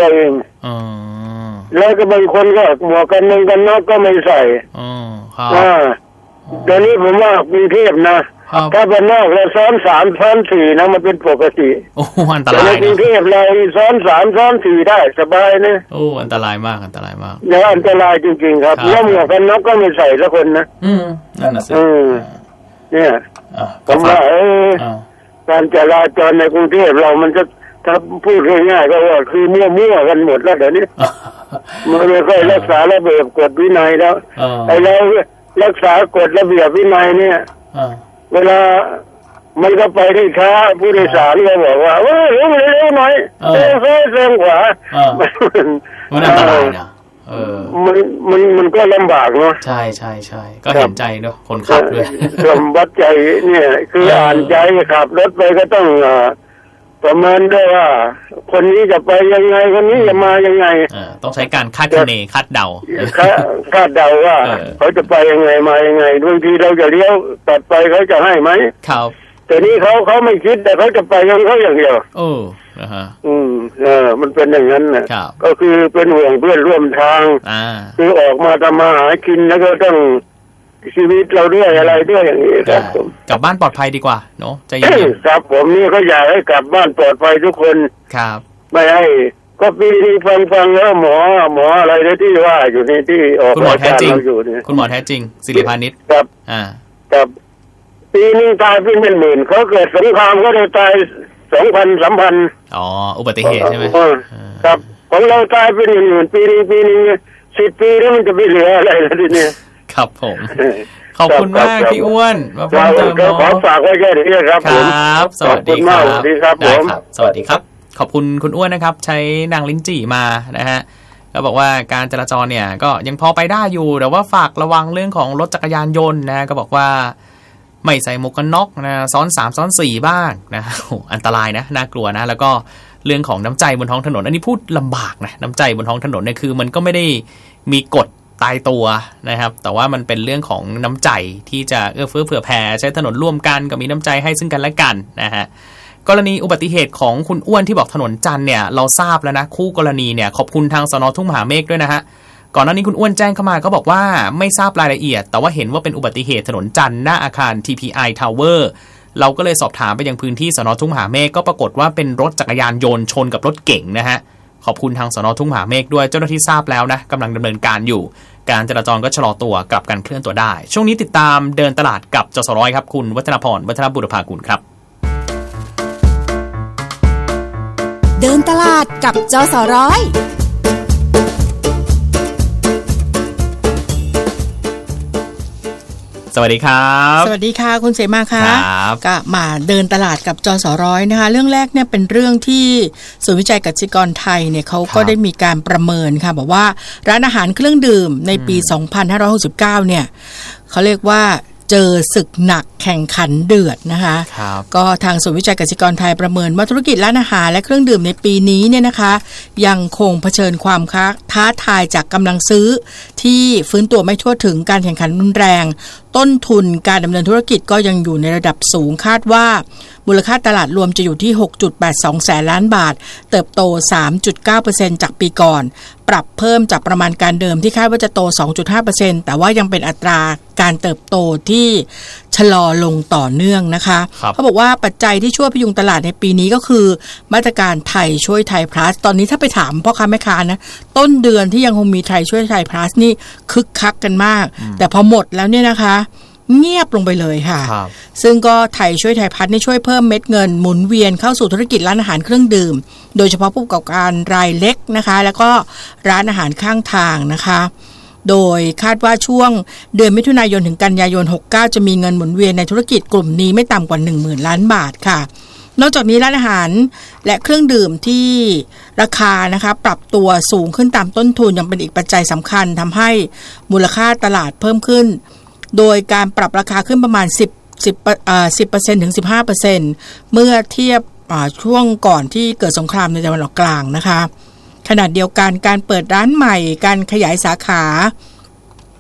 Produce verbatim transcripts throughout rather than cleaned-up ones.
ตัวเองอ๋อแล้วก็บางคนก็หมวกกันน็อกกันน็อกก็ไม่ใส่อ๋อครับอ่าเดี๋ยวนี้ผมว่ากรุงเทพนะถ้าเป็นนอกเราซ้อนสามซ้อนสี่นะมันเป็นปกติโอ้อันตรายในกรุงเทพเราซ้อนสามซ้อนสี่ได้สบายนะโอ้อันตรายมากอันตรายมากแล้วอันตรายจริงๆครับแล้วหมวกกันน็อกก็ไม่ใส่สักคนนะอืมนั่นน่ะสิอืมเนี่ยผมว่าเออการจราจรในกรุงเทพเรามันจะถ้าพูดง่ายๆก็ว่าคือมั่วๆกันหมดแล้วเดี๋ยวนี้มันไม่ค่อยรักษาระเบียบกฎวินัยแล้วไอ้เรารักษากฎระเบียบวินัยเนี่ยเวลามันก็ไปได้ช้าผู้โดยสารก็บอกว่าเฮ้ยเร็วเร็วหน่อยเร็วซ้ายเร็วขวามันอันตรายนะเออมันมันมันก็ลำบากเนาะใช่ใช่ใช่ก็เห็นใจเนาะคนขับด้วยลำบัดใจเนี่ยคืออ่านใจขับรถไปก็ต้องประเมินด้วยว่าคนนี้จะไปยังไงคนนี้จะมายังไงต้องใช้การคาดคะเนคาดเดาคาดเดาว่าเขาจะไปยังไงมายังไงบางทีเราจะเลี้ยวตัดไปเขาจะให้ไหมครับแต่นี่เขาเขาไม่คิดแต่เขาจะไปยังเขาอย่างเดียวโอ้นะฮะอืมเออมันเป็นอย่างนั้นนะก็คือเป็นห่วงเพื่อนร่วมทางคือออกมาทำมาหากินแล้วก็ต้องชีวิตเราด้วยอะไรด้วยอย่างนี้ครับผมกลับบ้านปลอดภัยดีกว่าเนาะใจเย็นครับผมนี่ก็อยากให้กลับบ้านปลอดภัยทุกคนครับไม่ให้ก็ปีนี้ฟังฟังแล้วหมอหมออะไรที่ว่าอยู่นี่ที่ออกคุณหมอแท้จริงคุณหมอแท้จริงศิริพานิชครับอ่าครับปีนึงตายเป็นหมื่นเขาเกิดสงครามก็ได้ตายสองพันสามพันอ๋ออุบัติเหตุใช่ไหมครับของเราตายเป็นหมื่นปีนึงปีนึงสิบปีแล้วมันจะไม่เหลืออะไรแล้วทีนี้ครับผมขอบคุณมากพี่อ้วนมาพูดเติมเนาะขอฝากไว้แค่นี้ครับผมครับสวัสดีครับสวัสดีครับผมสวัสดีครับขอบคุณคุณอ้วนนะครับใช้นางลิ้นจี่มานะฮะก็บอกว่าการจราจรเนี่ยก็ยังพอไปได้อยู่แต่ว่าฝากระวังเรื่องของรถจักรยานยนต์นะก็บอกว่าไม่ใส่หมวกกันน็อกนะซ้อนสามซ้อนสี่บ้างนะโอ้อันตรายนะน่ากลัวนะแล้วก็เรื่องของน้ำใจบนท้องถนนอันนี้พูดลำบากนะน้ำใจบนท้องถนนเนี่ยคือมันก็ไม่ได้มีกฎตายตัวนะครับแต่ว่ามันเป็นเรื่องของน้ำใจที่จะเอื้อเฟื้อเผื่อแผ่ใช้ถนนร่วมกันก็มีน้ำใจให้ซึ่งกันและกันนะฮะกรณีอุบัติเหตุของคุณอ้วนที่บอกถนนจันทร์เนี่ยเราทราบแล้วนะคู่กรณีเนี่ยขอบคุณทางสน.ทุ่งมหาเมฆด้วยนะฮะก่อนหน้านี้คุณอ้วนแจ้งเข้ามาก็บอกว่าไม่ทราบรายละเอียดแต่ว่าเห็นว่าเป็นอุบัติเหตุถนนจันทร์หน้าอาคาร ที พี ไอ Tower เราก็เลยสอบถามไปยังพื้นที่สน.ทุ่งมหาเมฆก็ปรากฏว่าเป็นรถจักรยานยนต์ชนกับรถเก๋งนะฮะขอบคุณทางสน.ทุ่งมหาเมฆด้วยเจ้าหน้าที่ทราบแล้วนะกำลังดำเนินการอยู่การจราจรก็ชะลอตัวกลับกันเคลื่อนตัวได้ช่วงนี้ติดตามเดินตลาดกับจสร้อยครับคุณวัฒนพรวัฒนบุรพากุลครับเดินตลาดกับจสร้อยสวัสดีครับสวัสดีค่ะคุณเสมาค่ะก็มาเดินตลาดกับจสร้อยนะคะเรื่องแรกเนี่ยเป็นเรื่องที่ศูนย์วิจัยกสิกรไทยเนี่ยเขาก็ได้มีการประเมินค่ะบอกว่าร้านอาหารเครื่องดื่มในปีสองพันห้าร้อยหกสิบเก้าเนี่ยเขาเรียกว่าเจอศึกหนักแข่งขันเดือดนะคะก็ทางศูนย์วิจัยกสิกรไทยประเมินว่าธุรกิจร้านอาหารและเครื่องดื่มในปีนี้เนี่ยนะคะยังคงเผชิญความท้าทายจากกำลังซื้อที่ฟื้นตัวไม่ทั่วถึงการแข่งขันรุนแรงต้นทุนการดำเนินธุรกิจก็ยังอยู่ในระดับสูงคาดว่ามูลค่าตลาดรวมจะอยู่ที่ หกจุดแปดสองแสนล้านบาทเติบโต สามจุดเก้าเปอร์เซ็นต์ จากปีก่อนปรับเพิ่มจากประมาณการเดิมที่คาดว่าจะโต สองจุดห้าเปอร์เซ็นต์ แต่ว่ายังเป็นอัตราการเติบโตที่ชะลอลงต่อเนื่องนะคะเขาบอกว่าปัจจัยที่ช่วยพยุงตลาดในปีนี้ก็คือมาตรการไทยช่วยไทยพลัสตอนนี้ถ้าไปถามพ่อค้าแม่ค้านะต้นเดือนที่ยังคงมีไทยช่วยไทยพลัสนี่คึกคักกันมากแต่พอหมดแล้วเนี่ยนะคะเงียบลงไปเลยค่ะซึ่งก็ไทยช่วยไทยพัฒน์นี่ช่วยเพิ่มเม็ดเงินหมุนเวียนเข้าสู่ธุรกิจร้านอาหารเครื่องดื่มโดยเฉพาะผู้ประกอบการรายเล็กนะคะแล้วก็ร้านอาหารข้างทางนะคะโดยคาดว่าช่วงเดือนมิถุนายนถึงกันยายนหกสิบเก้าจะมีเงินหมุนเวียนในธุรกิจกลุ่มนี้ไม่ต่ำกว่า หนึ่งหมื่น ล้านบาทค่ะนอกจากนี้ร้านอาหารและเครื่องดื่มที่ราคานะคะปรับตัวสูงขึ้นตามต้นทุนยังเป็นอีกปัจจัยสำคัญทำให้มูลค่าตลาดเพิ่มขึ้นโดยการปรับราคาขึ้นประมาณ10 10อ่า สิบเปอร์เซ็นต์ ถึง สิบห้าเปอร์เซ็นต์ เมื่อเทียบอ่าช่วงก่อนที่เกิดสงครามในตะวันออกกลางนะคะขณะเดียวกันการเปิดร้านใหม่การขยายสาขา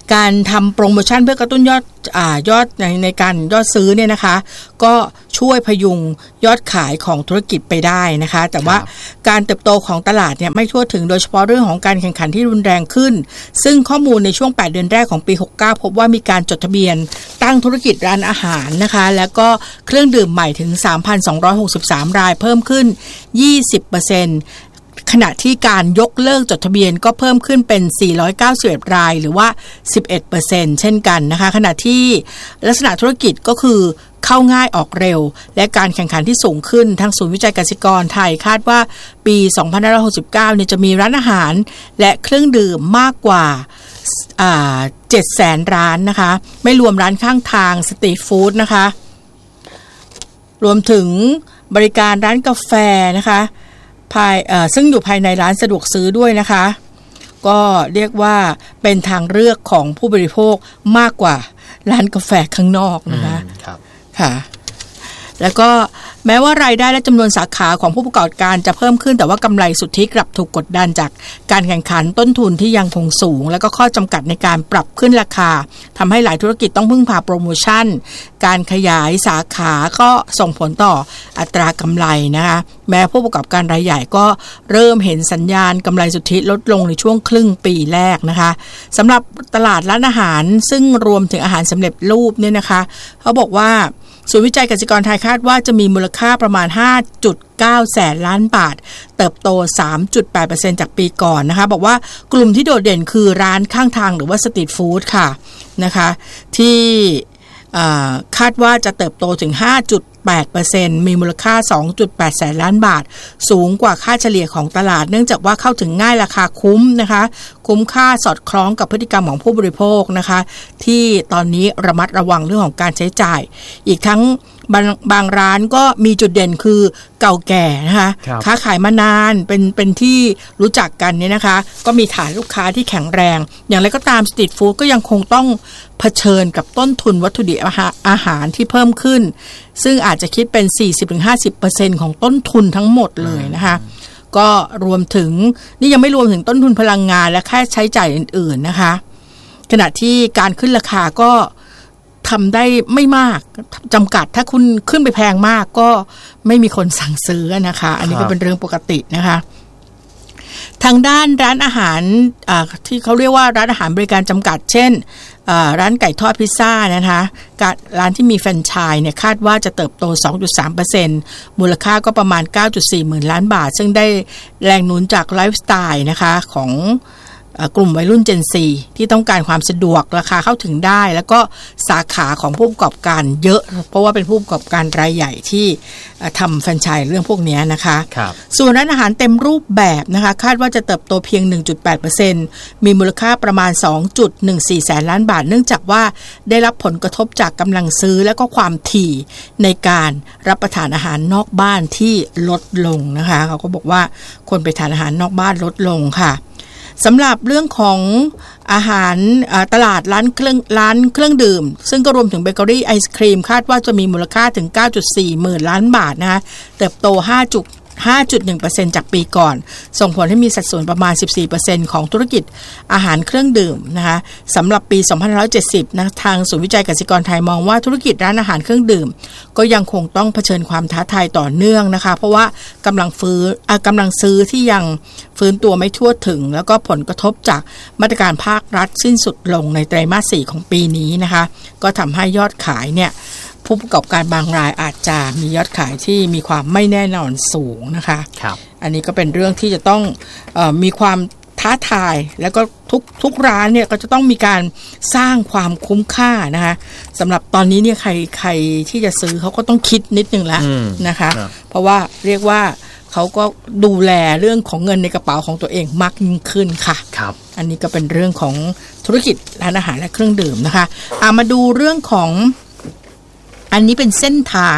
การทำโปรโมชั่นเพื่อกระตุ้นยอดอ่ายอดในในการยอดซื้อเนี่ยนะคะก็ช่วยพยุงยอดขายของธุรกิจไปได้นะคะแต่ว่าการเติบโตของตลาดเนี่ยไม่ทั่วถึงโดยเฉพาะเรื่องของการแข่งขันที่รุนแรงขึ้นซึ่งข้อมูลในช่วงแปดเดือนแรกของปีหกสิบเก้าพบว่ามีการจดทะเบียนตั้งธุรกิจร้านอาหารนะคะแล้วก็เครื่องดื่มใหม่ถึง สามพันสองร้อยหกสิบสาม รายเพิ่มขึ้น ยี่สิบเปอร์เซ็นต์ขณะที่การยกเลิกจดทะเบียนก็เพิ่มขึ้นเป็นสี่ร้อยเก้าสิบเอ็ดรายหรือว่า สิบเอ็ดเปอร์เซ็นต์ เช่นกันนะคะขณะที่ลักษณะธุรกิจก็คือเข้าง่ายออกเร็วและการแข่งขันที่สูงขึ้นทางศูนย์วิจัยกสิกรไทยคาดว่าปีสองพันห้าร้อยหกสิบเก้าเนี่ยจะมีร้านอาหารและเครื่องดื่มมากกว่าอ่า เจ็ดแสน ร้านนะคะไม่รวมร้านข้างทางสตรีทฟู้ดนะคะรวมถึงบริการร้านกาแฟนะคะภายเอ่อซึ่งอยู่ภายในร้านสะดวกซื้อด้วยนะคะก็เรียกว่าเป็นทางเลือกของผู้บริโภคมากกว่าร้านกาแฟข้างนอกนะคะครับค่ะแล้วก็แม้ว่ารายได้และจำนวนสาขาของผู้ประกอบการจะเพิ่มขึ้นแต่ว่ากำไรสุทธิกลับถูกกดดันจากการแข่งขันต้นทุนที่ยังคงสูงแล้วก็ข้อจำกัดในการปรับขึ้นราคาทำให้หลายธุรกิจต้องพึ่งพาโปรโมชั่นการขยายสาขาก็ส่งผลต่ออัตรากำไรนะคะแม้ผู้ประกอบการรายใหญ่ก็เริ่มเห็นสัญญาณกำไรสุทธิลดลงในช่วงครึ่งปีแรกนะคะสำหรับตลาดร้านอาหารซึ่งรวมถึงอาหารสำเร็จรูปเนี่ยนะคะเขาบอกว่าศูนย์วิจัยกสิกรไทยคาดว่าจะมีมูลค่าประมาณ ห้าจุดเก้า แสนล้านบาทเติบโต สามจุดแปดเปอร์เซ็นต์ จากปีก่อนนะคะบอกว่ากลุ่มที่โดดเด่นคือร้านข้างทางหรือว่าสตรีทฟู้ดค่ะนะคะที่คาดว่าจะเติบโตถึง ห้าจุดแปดเปอร์เซ็นต์ มีมูลค่า สองจุดแปด แสนล้านบาทสูงกว่าค่าเฉลี่ยของตลาดเนื่องจากว่าเข้าถึงง่ายราคาคุ้มนะคะคุ้มค่าสอดคล้องกับพฤติกรรมของผู้บริโภคนะคะที่ตอนนี้ระมัดระวังเรื่องของการใช้จ่ายอีกทั้งบางบางร้านก็มีจุดเด่นคือเก่าแก่นะคะค้าขายมานานเป็นเป็นที่รู้จักกันเนี่ยนะคะก็มีฐานลูกค้าที่แข็งแรงอย่างไรก็ตามสตรีทฟู้ดก็ยังคงต้องเผชิญกับต้นทุนวัตถุดิบอาหารที่เพิ่มขึ้นซึ่งอาจจะคิดเป็น สี่สิบถึงห้าสิบเปอร์เซ็นต์ ของต้นทุนทั้งหมดเลยนะคะก็รวมถึงนี่ยังไม่รวมถึงต้นทุนพลังงานและค่าใช้จ่ายอื่นๆนะคะขณะที่การขึ้นราคาก็ทำได้ไม่มากจำกัดถ้าคุณขึ้นไปแพงมากก็ไม่มีคนสั่งซื้อนะคะอันนี้ก็เป็นเรื่องปกตินะคะทางด้านร้านอาหารที่เขาเรียกว่าร้านอาหารบริการจำกัดเช่นร้านไก่ทอดพิซซ่านะคะร้านที่มีแฟรนไชส์เนี่ยคาดว่าจะเติบโต สองจุดสามเปอร์เซ็นต์ มูลค่าก็ประมาณ เก้าจุดสี่ หมื่นล้านบาทซึ่งได้แรงหนุนจากไลฟ์สไตล์นะคะของกลุ่มวัยรุ่น Gen โฟร์ ที่ต้องการความสะดวกราคาเข้าถึงได้แล้วก็สาขาของผู้ประกอบการเยอะเพราะว่าเป็นผู้ประกอบการรายใหญ่ที่ทำแฟรนไชส์เรื่องพวกนี้นะคะส่วนร้านอาหารเต็มรูปแบบนะคะคาดว่าจะเติบโตเพียง หนึ่งจุดแปดเปอร์เซ็นต์ มีมูลค่าประมาณ สองจุดหนึ่งสี่ แสนล้านบาทเนื่องจากว่าได้รับผลกระทบจากกำลังซื้อและก็ความถี่ในการรับประทานอาหารนอกบ้านที่ลดลงนะคะเขาก็บอกว่าคนไปทานอาหารนอกบ้านลดลงค่ะสำหรับเรื่องของอาหารตลาดร้านเครื่องร้านเครื่องดื่มซึ่งก็รวมถึงเบเกอรี่ไอศครีมคาดว่าจะมีมูลค่าถึง เก้าจุดสี่ หมื่นล้านบาทนะคะเติบโต ห้าจุดห้าจุดหนึ่งเปอร์เซ็นต์ จากปีก่อนส่งผลให้มีสัดส่วนประมาณ สิบสี่เปอร์เซ็นต์ ของธุรกิจอาหารเครื่องดื่มนะคะสำหรับปีสองพันห้าร้อยเจ็ดสิบนะทางศูนย์วิจัยกสิกรไทยมองว่าธุรกิจร้านอาหารเครื่องดื่มก็ยังคงต้องเผชิญความท้าทายต่อเนื่องนะคะเพราะว่ากำลังฟื้นกำลังซื้อที่ยังฟื้นตัวไม่ทั่วถึงแล้วก็ผลกระทบจากมาตรการภาครัฐสิ้นสุดลงในไตรมาสสี่ของปีนี้นะคะก็ทำให้ยอดขายเนี่ยผู้ประกอบการบางรายอาจจะมียอดขายที่มีความไม่แน่นอนสูงนะคะครับอันนี้ก็เป็นเรื่องที่จะต้องเอ่อมีความท้าทายแล้วก็ทุกทุกร้านเนี่ยก็จะต้องมีการสร้างความคุ้มค่านะคะสำหรับตอนนี้เนี่ยใครใครที่จะซื้อเขาก็ต้องคิดนิดนึงแล้วนะคะเพราะว่าเรียกว่าเขาก็ดูแลเรื่องของเงินในกระเป๋าของตัวเองมากยิ่งขึ้นค่ะครับอันนี้ก็เป็นเรื่องของธุรกิจร้านอาหารและเครื่องดื่มนะคะอ่ะมาดูเรื่องของอันนี้เป็นเส้นทาง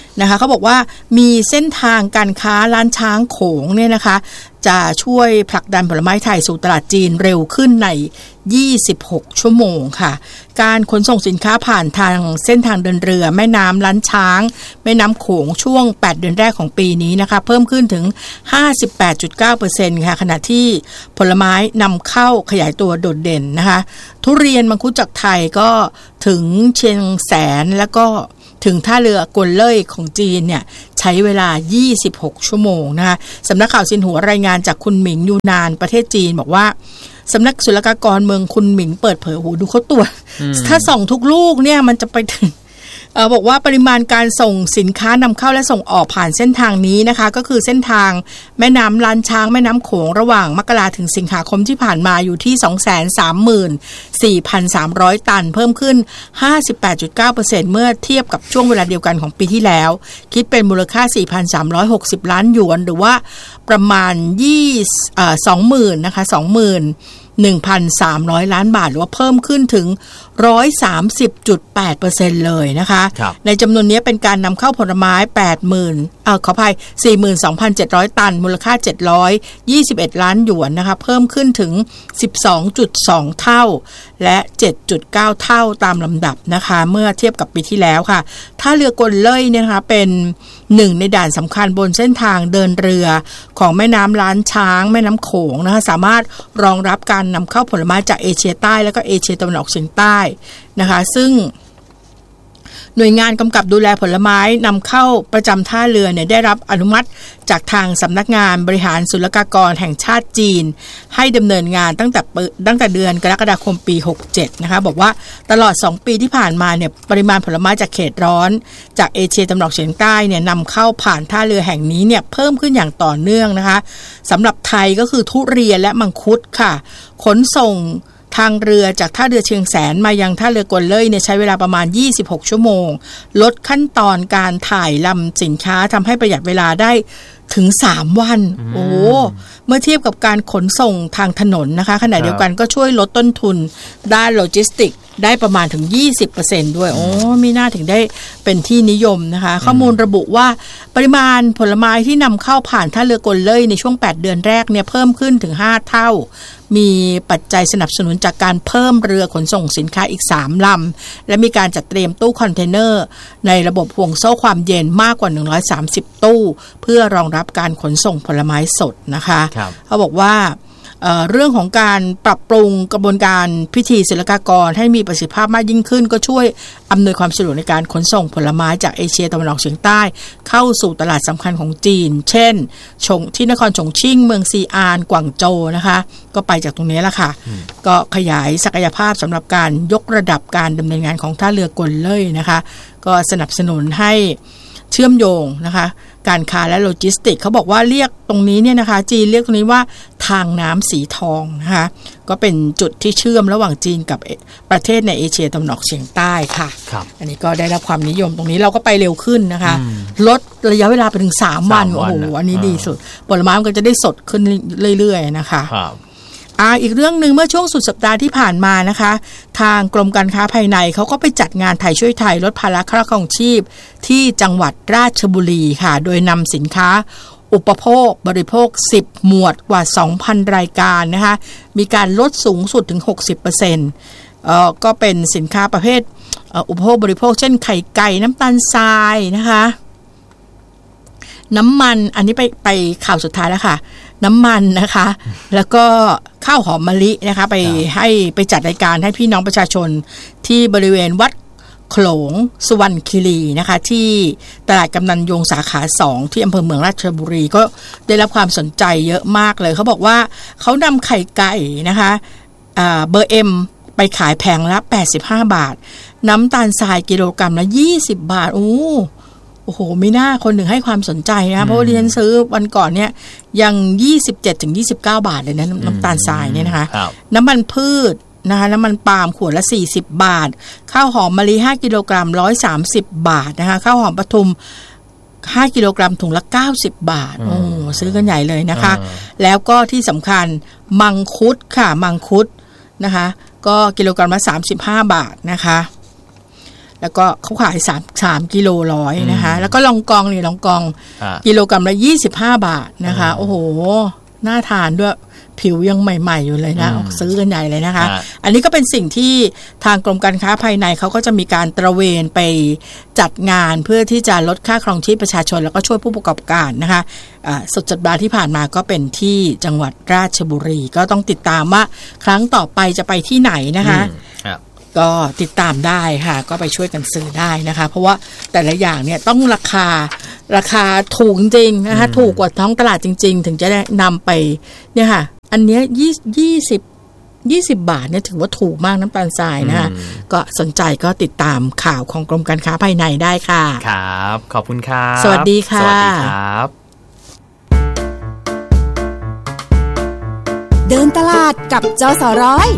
นะคะเขาบอกว่ามีเส้นทางการค้าล้านช้างโขงเนี่ยนะคะจะช่วยผลักดันผลไม้ไทยสู่ตลาดจีนเร็วขึ้นในยี่สิบหกชั่วโมงค่ะการขนส่งสินค้าผ่านทางเส้นทางเดินเรือแม่น้ำล้านช้างแม่น้ำโขงช่วงแปดเดือนแรกของปีนี้นะคะเพิ่มขึ้นถึง ห้าสิบแปดจุดเก้าเปอร์เซ็นต์ ค่ะขณะที่ผลไม้นำเข้าขยายตัวโดดเด่นนะคะทุเรียนมังคุดจากไทยก็ถึงเชียงแสนแล้วก็ถึงท่าเรือกวนเล่ยของจีนเนี่ยใช้เวลายี่สิบหกชั่วโมงนะคะสำนักข่าวซินหัวรายงานจากคุณหมิงยูนานประเทศจีนบอกว่าสำนักศุลกากรเมืองคุณหมิงเปิดเผยโหดูเขาตรวจถ้าส่องทุกลูกเนี่ยมันจะไปถึงเอ่อบอกว่าปริมาณการส่งสินค้านำเข้าและส่งออกผ่านเส้นทางนี้นะคะก็คือเส้นทางแม่น้ำล้านช้างแม่น้ำโขงระหว่างมกราถึงสิงหาคมที่ผ่านมาอยู่ที่ สองแสนสามหมื่นสี่พันสามร้อย ตันเพิ่มขึ้น ห้าสิบแปดจุดเก้าเปอร์เซ็นต์ เมื่อเทียบกับช่วงเวลาเดียวกันของปีที่แล้วคิดเป็นมูลค่า สี่พันสามร้อยหกสิบ ล้านหยวนหรือว่าประมาณยี่เอ่อ สองหมื่น นะคะ สองหมื่นหนึ่งพันสามร้อย ล้านบาทหรือว่าเพิ่มขึ้นถึง หนึ่งร้อยสามสิบจุดแปดเปอร์เซ็นต์ เลยนะคะในจำนวนนี้เป็นการนำเข้าผลไม้ แปดหมื่น เอ่อขออภัย สี่หมื่นสองพันเจ็ดร้อย ตันมูลค่าเจ็ดร้อยยี่สิบเอ็ดล้านหยวนนะคะเพิ่มขึ้นถึง สิบสองจุดสอง เท่าและ เจ็ดจุดเก้า เท่าตามลำดับนะคะเมื่อเทียบกับปีที่แล้วค่ะท่าเรือกวนเล่ยเนี่ยนะคะเป็นหนึ่งในด่านสำคัญบนเส้นทางเดินเรือของแม่น้ำล้านช้างแม่น้ำโขงนะคะสามารถรองรับการนำเข้าผลไม้จากเอเชียใต้และก็เอเชียตะวันออกเฉียงใต้นะคะซึ่งหน่วยงานกำกับดูแลผลไม้นำเข้าประจำท่าเรือเนี่ยได้รับอนุมัติจากทางสำนักงานบริหารศุลกากรแห่งชาติจีนให้ดำเนินงานตั้งแต่ตั้งแต่เดือนกรกฎาคมปีหกเจ็ดนะคะบอกว่าตลอดสองปีที่ผ่านมาเนี่ยปริมาณผลไม้จากเขตร้อนจากเอเชียตะวันออกเฉียงใต้เนี่ยนำเข้าผ่านท่าเรือแห่งนี้เนี่ยเพิ่มขึ้นอย่างต่อเนื่องนะคะสำหรับไทยก็คือทุเรียนและมังคุดค่ะขนส่งทางเรือจากท่าเรือเชียงแสนมายังท่าเรือกวนเล่ยเนี่ยใช้เวลาประมาณยี่สิบหกชั่วโมงลดขั้นตอนการถ่ายลำสินค้าทำให้ประหยัดเวลาได้ถึงสามวันโอ้เมื่อเทียบกับการขนส่งทางถนนนะคะขณะเดียวกันก็ช่วยลดต้นทุนด้านโลจิสติกได้ประมาณถึง ยี่สิบเปอร์เซ็นต์ ด้วยโอ้มีน่าถึงได้เป็นที่นิยมนะคะข้อมูลระบุว่าปริมาณผลไม้ที่นำเข้าผ่านท่าเรือกวนเล่ยในช่วงแปดเดือนแรกเนี่ยเพิ่มขึ้นถึงห้าเท่ามีปัจจัยสนับสนุนจากการเพิ่มเรือขนส่งสินค้าอีกสามลำและมีการจัดเตรียมตู้คอนเทนเนอร์ในระบบห่วงโซ่ความเย็นมากกว่าหนึ่งร้อยสามสิบตู้เพื่อรองรับการขนส่งผลไม้สดนะคะเขาบอกว่าเอ่อเรื่องของการปรับปรุงกระบวนการพิธีศุลกากรให้มีประสิทธิภาพมากยิ่งขึ้นก็ช่วยอำนวยความสะดวกในการขนส่งผลไม้จากเอเชียตะวันออกเฉียงใต้เข้าสู่ตลาดสำคัญของจีนเช่นชงที่นครฉงชิ่งเมืองซีอานกวางโจวนะคะก็ไปจากตรงนี้แหละค่ะก็ขยายศักยภาพสำหรับการยกระดับการดำเนินงานของท่าเรือกวนเล่ยนะคะก็สนับสนุนให้เชื่อมโยงนะคะการค้าและโลจิสติกเขาบอกว่าเรียกตรงนี้เนี่ยนะคะจีนเรียกตรงนี้ว่าทางน้ำสีทองนะคะก็เป็นจุดที่เชื่อมระหว่างจีนกับประเทศในเอเชียตะวันออกเฉียงใต้ค่ะอันนี้ก็ได้รับความนิยมตรงนี้เราก็ไปเร็วขึ้นนะคะลดระยะเวลาไปถึงสามวันโอ้โหอันนี้ดีสุดผลไม้มันก็จะได้สดขึ้นเรื่อยๆนะคะอ่าอีกเรื่องนึงเมื่อช่วงสุดสัปดาห์ที่ผ่านมานะคะทางกรมการค้าภายในเขาก็ไปจัดงานไทยช่วยไทยลดภาระค่าครองชีพที่จังหวัดราชบุรีค่ะโดยนำสินค้าอุปโภคบริโภคสิบหมวดกว่า สองพัน รายการนะคะมีการลดสูงสุดถึง หกสิบเปอร์เซ็นต์ เอ่อก็เป็นสินค้าประเภทเอ่ออุปโภคบริโภคเช่นไข่ไก่น้ำตาลทรายนะคะน้ำมันอันนี้ไปไปข่าวสุดท้ายแล้วค่ะน้ำมันนะคะแล้วก็ข้าวหอมมะลินะคะไปให้ไปจัดรายการให้พี่น้องประชาชนที่บริเวณวัดโขลงสุวรรณคีรีนะคะที่ตลาดกำนันยงสาขาสองที่อำเภอเมืองราชบุรีก็ได้รับความสนใจเยอะมากเลยเขาบอกว่าเขานำไข่ไก่นะคะเบอร์เอ็มไปขายแผงละแปดสิบห้าบาทน้ำตาลทรายกิโลกรัมละยี่สิบบาทโอ้โอ้โหไม่น่าคนหนึ่งให้ความสนใจนะเพราะว่าดิฉันซื้อวันก่อนเนี่ยยัง ยี่สิบเจ็ดถึงยี่สิบเก้า บาทเลยนะน้ำตาลทรายเนี่ยนะคะน้ำมันพืชนะคะน้ำมันปาล์มขวดละสี่สิบบาทข้าวหอมมะลิห้ากิโลกรัมหนึ่งร้อยสามสิบบาทนะคะข้าวหอมปทุมห้ากิโลกรัมถุงละเก้าสิบบาทโอ้ซื้อกันใหญ่เลยนะคะแล้วก็ที่สำคัญมังคุดค่ะมังคุดนะคะก็กิโลกรัมละสามสิบห้าบาทนะคะแล้วก็เขาขายสามสามกิโลร้อยนะคะแล้วก็ลองกองนี่ลองกองกิโลกรัมละยี่สิบห้าบาทนะคะโอ้โหน่าทานด้วยผิวยังใหม่ๆอยู่เลยนะซื้อกันใหญ่เลยนะคะอันนี้ก็เป็นสิ่งที่ทางกรมการค้าภายในเขาก็จะมีการตระเวนไปจัดงานเพื่อที่จะลดค่าครองชีพประชาชนแล้วก็ช่วยผู้ประกอบการนะคะสุดสัปดาห์ที่ผ่านมาก็เป็นที่จังหวัดราชบุรีก็ต้องติดตามว่าครั้งต่อไปจะไปที่ไหนนะคะก็ติดตามได้ค่ะก็ไปช่วยกันซื้อได้นะคะเพราะว่าแต่ละอย่างเนี่ยต้องราคาราคาถูกจริงนะคะถูกกว่าท้องตลาดจริงๆถึงจะได้นำไปเนี่ยค่ะอันเนี้ยยี่ยี่สิบยี่สิบบาทเนี่ยถือว่าถูกมากน้ำตาลทรายนะคะก็สนใจก็ติดตามข่าวของกรมการค้าภายในได้ค่ะครับขอบคุณครับสวัสดีค่ะสวัสดีครับเดินตลาดกับจสร้อย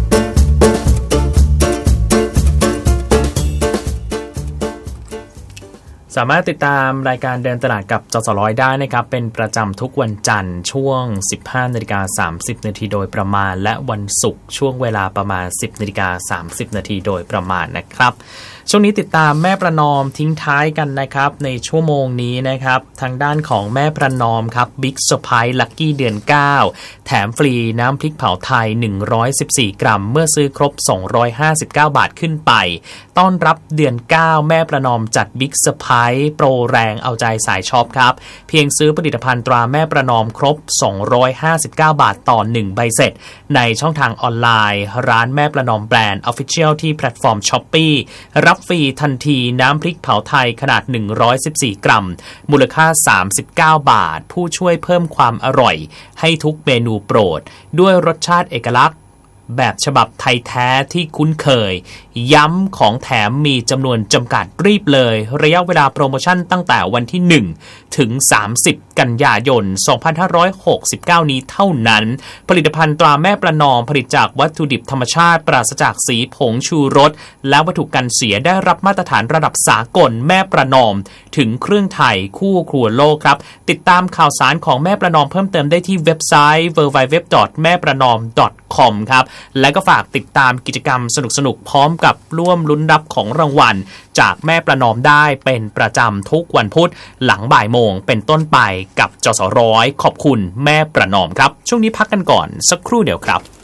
สามารถติดตามรายการเดินตลาดกับจสร้อยได้นะครับเป็นประจำทุกวันจันทร์ช่วง สิบห้านาฬิกาสามสิบนาทีโดยประมาณและวันศุกร์ช่วงเวลาประมาณ สิบนาฬิกาสามสิบนาทีโดยประมาณนะครับช่วงนี้ติดตามแม่ประนอมทิ้งท้ายกันนะครับในชั่วโมงนี้นะครับทางด้านของแม่ประนอมครับบิ๊กเซอร์ไพรส์ลัคกี้เดือนเก้าแถมฟรีน้ำพริกเผาไทยหนึ่งร้อยสิบสี่กรัมเมื่อซื้อครบสองร้อยห้าสิบเก้าบาทขึ้นไปต้อนรับเดือนเก้าแม่ประนอมจัดบิ๊กเซอร์ไพรส์โปรแรงเอาใจสายช็อปครับเพียงซื้อผลิตภัณฑ์ตราแม่ประนอมครบสองร้อยห้าสิบเก้าบาทต่อหนึ่งใบเสร็จในช่องทางออนไลน์ร้านแม่ประนอมแบรนด์ Official ที่แพลตฟอร์ม Shopee รับฟรีทันทีน้ำพริกเผาไทยขนาดหนึ่งร้อยสิบสี่กรัมมูลค่าสามสิบเก้าบาทผู้ช่วยเพิ่มความอร่อยให้ทุกเมนูโปรดด้วยรสชาติเอกลักษณ์แบบฉบับไทยแท้ที่คุ้นเคยย้ำของแถมมีจำนวนจำกัดรีบเลยระยะเวลาโปรโมชั่นตั้งแต่วันที่หนึ่งถึงสามสิบกันยายนสองพันห้าร้อยหกสิบเก้านี้เท่านั้นผลิตภัณฑ์ตราแม่ประนอมผลิตจากวัตถุดิบธรรมชาติปราศจากสีผงชูรสและวัตถุกันเสียได้รับมาตรฐานระดับสากลแม่ประนอมถึงเครื่องไทยคู่ครัวโลกครับติดตามข่าวสารของแม่ประนอมเพิ่มเติมได้ที่เว็บไซต์ ดับเบิลยู ดับเบิลยู ดับเบิลยู ดอท แม่ประนอม ดอท คอม ครับและก็ฝากติดตามกิจกรรมสนุกๆพร้อมกับร่วมลุ้นรับของรางวัลจากแม่ประนอมได้เป็นประจำทุกวันพุธหลังบ่ายโมงเป็นต้นไปกับจสร้อยขอบคุณแม่ประนอมครับช่วงนี้พักกันก่อนสักครู่เดียวครับ